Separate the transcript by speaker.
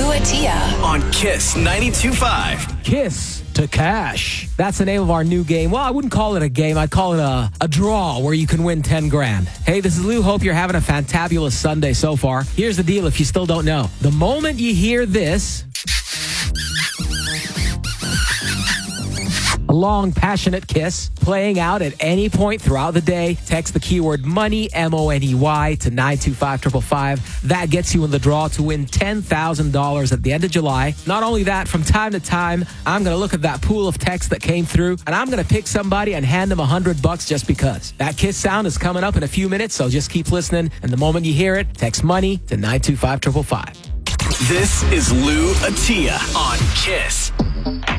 Speaker 1: Lou Attia
Speaker 2: on Kiss 92.5.
Speaker 3: Kiss to Cash. That's the name of our new game. Well, I wouldn't call it a game. I'd call it a draw where you can win 10 grand. Hey, this is Lou. Hope you're having a fantabulous Sunday so far. Here's the deal if you still don't know. The moment you hear this, a long, passionate kiss playing out at any point throughout the day. Text the keyword money, MONEY, to 925-555. That gets you in the draw to win $10,000 at the end of July. Not only that, from time to time, I'm going to look at that pool of text that came through, and I'm going to pick somebody and hand them $100 just because. That kiss sound is coming up in a few minutes, so just keep listening. And the moment you hear it, text money to 925-555.
Speaker 2: This is Lou Attia on Kiss.